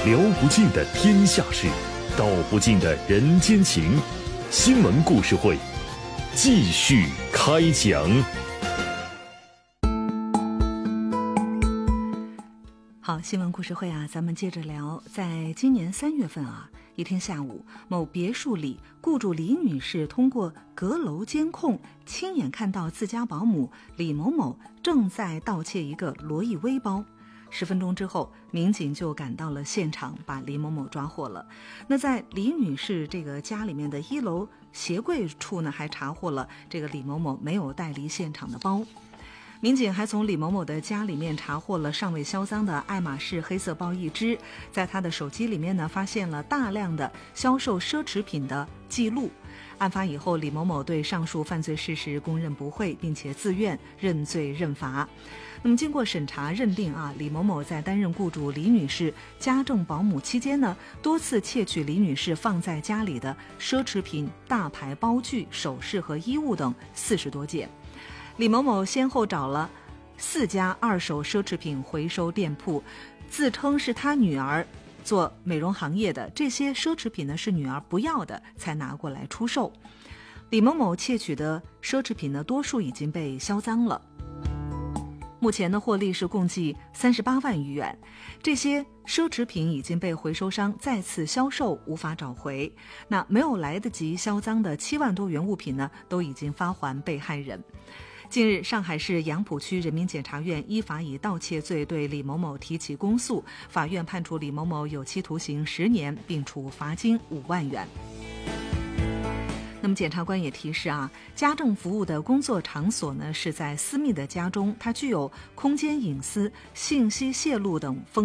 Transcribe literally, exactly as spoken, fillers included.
聊不尽的天下事，道不尽的人间情。新闻故事会继续开讲。 好，新闻故事会啊，咱们接着聊。在今年三月份啊，一天下午，某别墅里，雇主李女士通过阁楼监控，亲眼看到自家保姆李某某正在盗窃一个罗意威包。十分钟之后，民警就赶到了现场，把李某某抓获了。那在李女士这个家里面的一楼鞋柜处呢，还查获了这个李某某没有带离现场的包。民警还从李某某的家里面查获了尚未销赃的爱马仕黑色包一只，在他的手机里面呢，发现了大量的销售奢侈品的记录。案发以后，李某某对上述犯罪事实供认不讳，并且自愿认罪认罚。那么经过审查认定啊，李某某在担任雇主李女士家政保姆期间呢，多次窃取李女士放在家里的奢侈品、大牌包具、首饰和衣物等四十多件。李某某先后找了四家二手奢侈品回收店铺，自称是他女儿做美容行业的，这些奢侈品呢是女儿不要的，才拿过来出售。李某某窃取的奢侈品呢，多数已经被销赃了。目前的获利是共计三十八万余元，这些奢侈品已经被回收商再次销售，无法找回。那没有来得及销赃的七万多元物品呢，都已经发还被害人。近日，上海市杨浦区人民检察院依法以盗窃罪对李某某提起公诉，法院判处李某某有期徒刑十年，并处罚金五万元。那么检察官也提示啊，家政服务的工作场所呢是在私密的家中，它具有空间隐私、信息泄露等风